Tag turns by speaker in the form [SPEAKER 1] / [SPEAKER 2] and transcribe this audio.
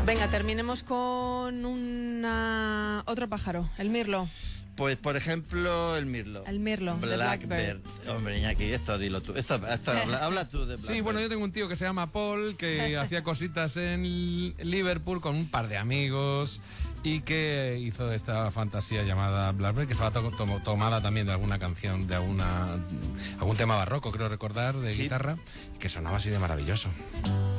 [SPEAKER 1] Venga, terminemos con otro pájaro, el mirlo.
[SPEAKER 2] Pues, por ejemplo, el mirlo.
[SPEAKER 1] El mirlo, de
[SPEAKER 2] Blackbird. Hombre, Iñaki, esto dilo tú. Habla tú de Blackbird.
[SPEAKER 3] Sí, bueno, yo tengo un tío que se llama Paul, que hacía cositas en Liverpool con un par de amigos y que hizo esta fantasía llamada Blackbird, que estaba tomada también de alguna canción, de algún tema barroco, creo recordar, de guitarra, y que sonaba así de maravilloso.